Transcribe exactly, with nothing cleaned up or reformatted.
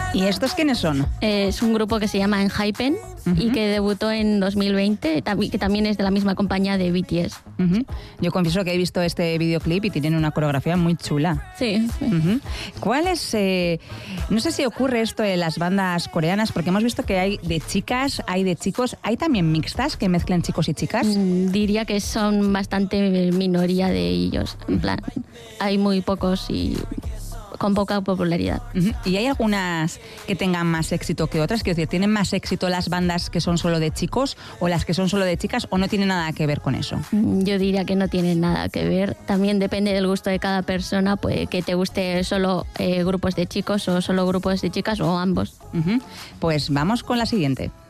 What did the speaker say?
¿Y estos quiénes son? Eh, es un grupo que se llama Enhypen uh-huh. y que debutó en dos mil veinte, que también es de la misma compañía de B T S. Uh-huh. Yo confieso que he visto este videoclip y tienen una coreografía muy chula. Sí. sí. Uh-huh. ¿Cuál es? Eh, no sé si ocurre esto en las bandas coreanas, porque hemos visto que hay de chicas, hay de chicos, ¿hay también mixtas que mezclan chicos y chicas? Mm, diría que son bastante minoría de ellos. En plan, hay muy pocos y con poca popularidad. Uh-huh. ¿Y hay algunas que tengan más éxito que otras? Quiero decir, ¿tienen más éxito las bandas que son solo de chicos o las que son solo de chicas, o no tiene nada que ver con eso? Yo diría que no tiene nada que ver. También depende del gusto de cada persona, pues que te guste solo eh, grupos de chicos o solo grupos de chicas o ambos. Uh-huh. Pues vamos con la siguiente.